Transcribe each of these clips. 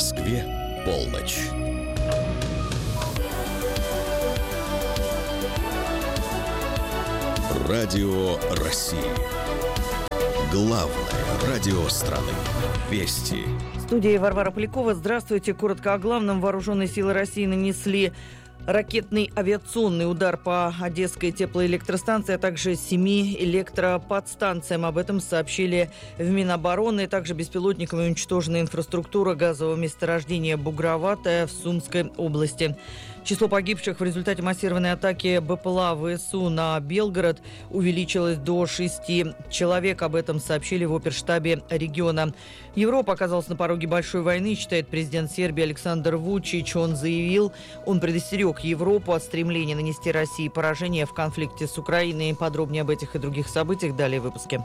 Москве полночь. Радио России. Главное радио страны. Вести. В студии Варвара Полякова. Здравствуйте. Коротко о главном. Вооруженные силы России нанесли ракетный авиационный удар по Одесской теплоэлектростанции, а также 7 электроподстанциям. Об этом сообщили в Минобороны. Также беспилотниками уничтожена инфраструктура газового месторождения Бугроватое в Сумской области. Число погибших в результате массированной атаки БПЛА ВСУ на Белгород увеличилось до 6 человек. Об этом сообщили в оперштабе региона. Европа оказалась на пороге большой войны, считает президент Сербии Александр Вучич. Он предостерег Европу от стремления нанести России поражение в конфликте с Украиной. Подробнее об этих и других событиях далее в выпуске.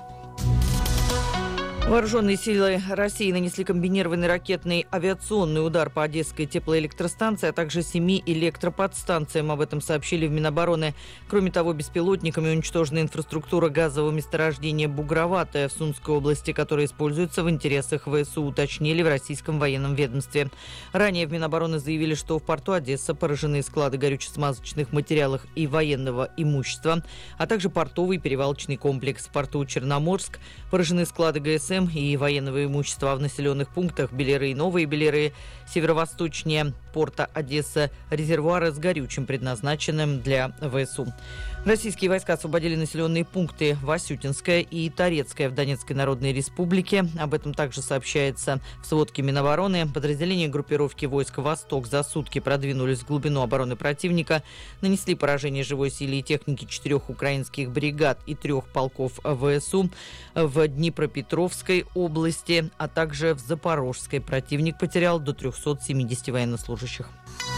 Вооруженные силы России нанесли комбинированный ракетный авиационный удар по Одесской теплоэлектростанции, а также 7 электроподстанциям. Об этом сообщили в Минобороны. Кроме того, беспилотниками уничтожена инфраструктура газового месторождения Бугроватое в Сумской области, которая используется в интересах ВСУ, уточнили в российском военном ведомстве. Ранее в Минобороны заявили, что в порту Одесса поражены склады горюче-смазочных материалов и военного имущества, а также портовый перевалочный комплекс. В порту Черноморск поражены склады ГСМ и военного имущества. В населенных пунктах Беляры и Новые Беляры, северо-восточнее порта Одесса, резервуары с горючим, предназначенным для ВСУ. Российские войска освободили населенные пункты Васютинская и Торецкая в Донецкой Народной Республике. Об этом также сообщается в сводке Минобороны. Подразделения группировки войск «Восток» за сутки продвинулись в глубину обороны противника, нанесли поражение живой силе и технике 4 украинских бригад и 3 полков ВСУ в Днепропетровской области, а также в Запорожской. Противник потерял до 370 военнослужащих.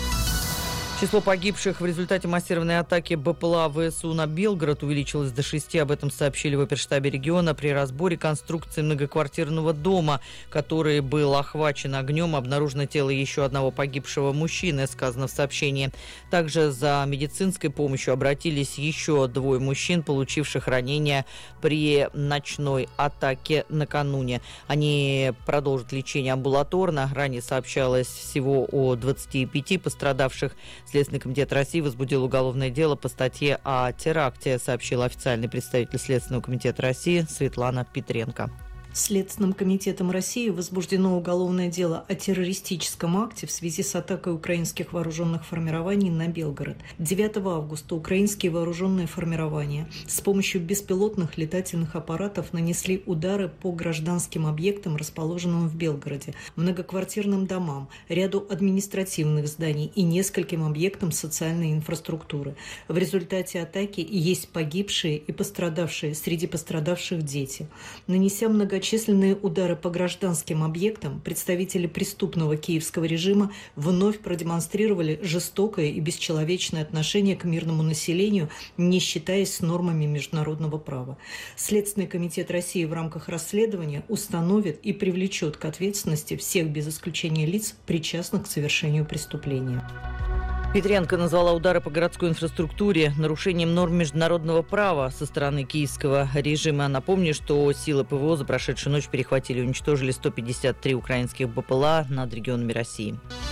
Число погибших в результате массированной атаки БПЛА ВСУ на Белгород увеличилось до 6. Об этом сообщили в оперштабе региона. При разборе конструкции многоквартирного дома, который был охвачен огнем, обнаружено тело еще одного погибшего мужчины, сказано в сообщении. Также за медицинской помощью обратились еще 2 мужчин, получивших ранения при ночной атаке накануне. Они продолжат лечение амбулаторно. Ранее сообщалось всего о 25 пострадавших. Следственный комитет России возбудил уголовное дело по статье о теракте, сообщил официальный представитель Следственного комитета России Светлана Петренко. Следственным комитетом России возбуждено уголовное дело о террористическом акте в связи с атакой украинских вооруженных формирований на Белгород. 9 августа украинские вооруженные формирования с помощью беспилотных летательных аппаратов нанесли удары по гражданским объектам, расположенным в Белгороде, многоквартирным домам, ряду административных зданий и нескольким объектам социальной инфраструктуры. В результате атаки есть погибшие и пострадавшие, среди пострадавших дети. Нанеся многочисленные удары по гражданским объектам, представители преступного киевского режима вновь продемонстрировали жестокое и бесчеловечное отношение к мирному населению, не считаясь с нормами международного права. Следственный комитет России в рамках расследования установит и привлечет к ответственности всех без исключения лиц, причастных к совершению преступления. Петренко назвала удары по городской инфраструктуре нарушением норм международного права со стороны киевского режима. Напомню, что силы ПВО за прошедшую ночь перехватили и уничтожили 153 украинских БПЛА над регионами России.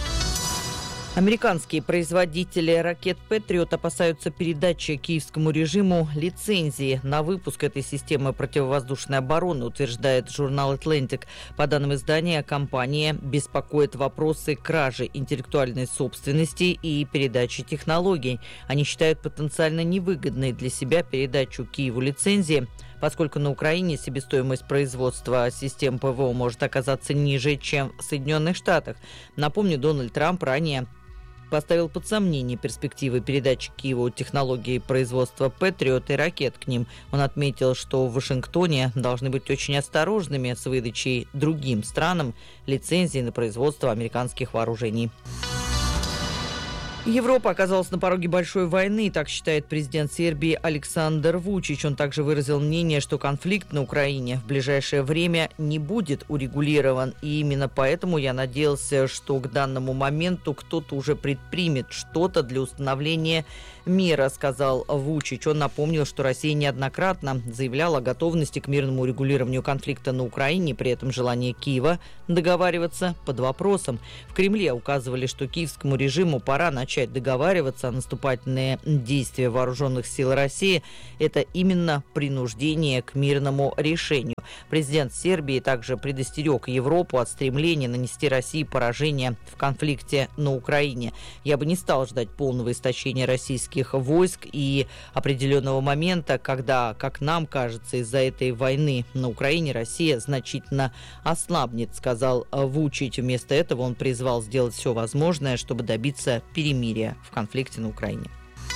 Американские производители ракет «Патриот» опасаются передачи киевскому режиму лицензии на выпуск этой системы противовоздушной обороны, утверждает журнал «Atlantic». По данным издания, компания беспокоит вопросы кражи интеллектуальной собственности и передачи технологий. Они считают потенциально невыгодной для себя передачу Киеву лицензии, поскольку на Украине себестоимость производства систем ПВО может оказаться ниже, чем в Соединенных Штатах. Напомню, Дональд Трамп ранее поставил под сомнение перспективы передачи Киеву технологий производства «Патриот» и ракет к ним. Он отметил, что в Вашингтоне должны быть очень осторожными с выдачей другим странам лицензий на производство американских вооружений. Европа оказалась на пороге большой войны, так считает президент Сербии Александр Вучич. Он также выразил мнение, что конфликт на Украине в ближайшее время не будет урегулирован. И именно поэтому я надеялся, что к данному моменту кто-то уже предпримет что-то для установления мира, сказал Вучич. Он напомнил, что Россия неоднократно заявляла о готовности к мирному урегулированию конфликта на Украине, при этом желание Киева договариваться под вопросом. В Кремле указывали, что киевскому режиму пора начать договариваться, а наступательные действия вооруженных сил России – это именно принуждение к мирному решению. Президент Сербии также предостерег Европу от стремления нанести России поражение в конфликте на Украине. Я бы не стал ждать полного истощения российских войск и определенного момента, когда, как нам кажется, из-за этой войны на Украине Россия значительно ослабнет, сказал Вучич. Вместо этого он призвал сделать все возможное, чтобы добиться перемирия в конфликте на Украине.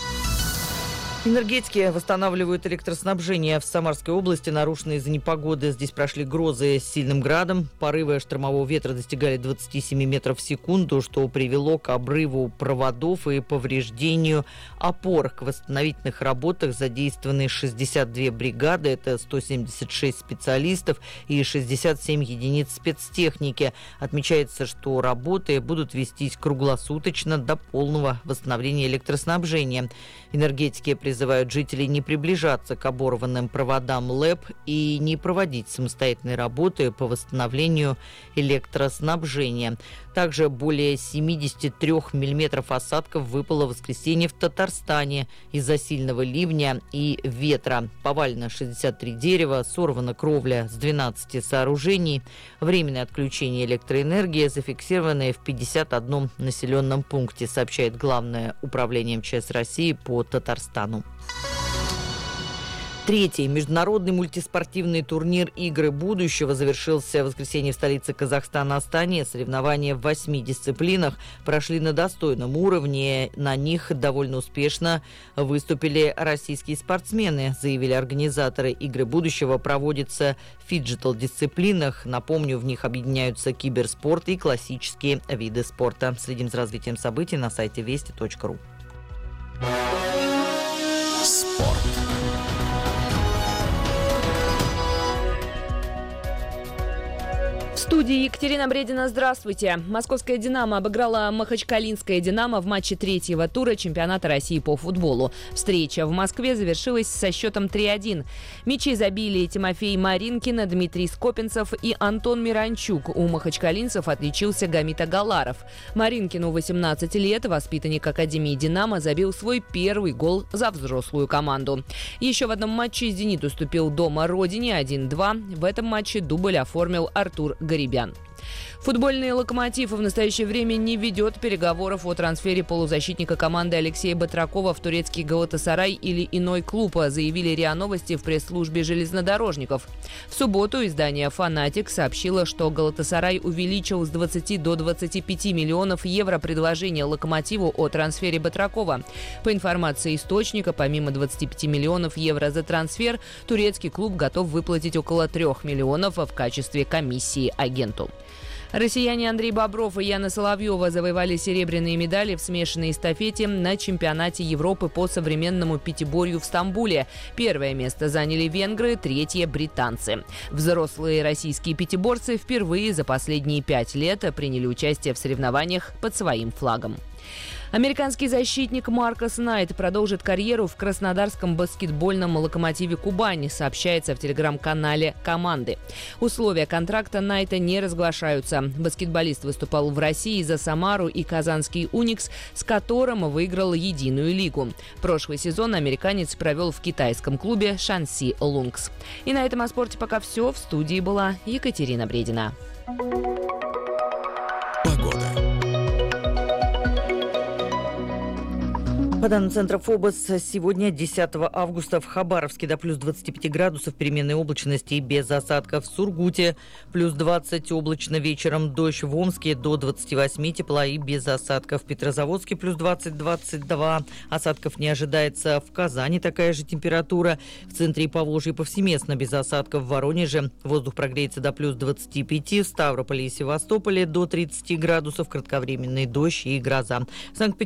Энергетики восстанавливают электроснабжение в Самарской области, нарушенные из-за непогоды. Здесь прошли грозы с сильным градом. Порывы штормового ветра достигали 27 метров в секунду, что привело к обрыву проводов и повреждению опор. К восстановительных работах задействованы 62 бригады, это 176 специалистов и 67 единиц спецтехники. Отмечается, что работы будут вестись круглосуточно до полного восстановления электроснабжения. Энергетики призывают жителей не приближаться к оборванным проводам ЛЭП и не проводить самостоятельные работы по восстановлению электроснабжения. Также более 73 миллиметров осадков выпало в воскресенье в Татарстане из-за сильного ливня и ветра. Повалено 63 дерева, сорвана кровля с 12 сооружений. Временное отключение электроэнергии зафиксировано в 51 населенном пункте, сообщает Главное управление МЧС России по Татарстану. Третий международный мультиспортивный турнир «Игры будущего» завершился в воскресенье в столице Казахстана Астане. Соревнования в 8 дисциплинах прошли на достойном уровне. На них довольно успешно выступили российские спортсмены, заявили организаторы. «Игры будущего» проводятся в фиджитал-дисциплинах. Напомню, в них объединяются киберспорт и классические виды спорта. Следим за развитием событий на сайте вести.ру. Спорт. В студии Екатерина Бредина. Здравствуйте. Московская «Динамо» обыграла Махачкалинское «Динамо» в матче третьего тура чемпионата России по футболу. Встреча в Москве завершилась со счетом 3-1. Мячи забили Тимофей Маринкин, Дмитрий Скопинцев и Антон Миранчук. У махачкалинцев отличился Гамит Агаларов. Маринкину 18 лет, воспитанник Академии «Динамо», забил свой первый гол за взрослую команду. Еще в одном матче «Зенит» уступил дома родине 1-2. В этом матче дубль оформил Артур Гарибян. Футбольный «Локомотив» в настоящее время не ведет переговоров о трансфере полузащитника команды Алексея Батракова в турецкий «Галатасарай» или иной клуб, заявили РИА Новости в пресс-службе железнодорожников. В субботу издание «Фанатик» сообщило, что «Галатасарай» увеличил с 20 до 25 миллионов евро предложение «Локомотиву» о трансфере Батракова. По информации источника, помимо 25 миллионов евро за трансфер, турецкий клуб готов выплатить около 3 миллионов в качестве комиссии агенту. Россияне Андрей Бобров и Яна Соловьева завоевали серебряные медали в смешанной эстафете на чемпионате Европы по современному пятиборью в Стамбуле. Первое место заняли венгры, третье – британцы. Взрослые российские пятиборцы впервые за последние 5 лет приняли участие в соревнованиях под своим флагом. Американский защитник Маркос Найт продолжит карьеру в краснодарском баскетбольном «Локомотиве Кубань», сообщается в телеграм-канале команды. Условия контракта Найта не разглашаются. Баскетболист выступал в России за Самару и Казанский «Уникс», с которым выиграл единую лигу. Прошлый сезон американец провел в китайском клубе «Шанси Лункс». И на этом о спорте пока все. В студии была Екатерина Бредина. Погода. По данным Центра ФОБОС, сегодня, 10 августа, в Хабаровске до плюс 25 градусов переменной облачности и без осадков. В Сургуте плюс 20 облачно, вечером дождь. В Омске до 28 тепла и без осадков. В Петрозаводске плюс 20-22. Осадков не ожидается. В Казани такая же температура. В центре и Поволжье повсеместно без осадков. В Воронеже воздух прогреется до плюс 25. В Ставрополе и Севастополе до 30 градусов. Кратковременный дождь и гроза.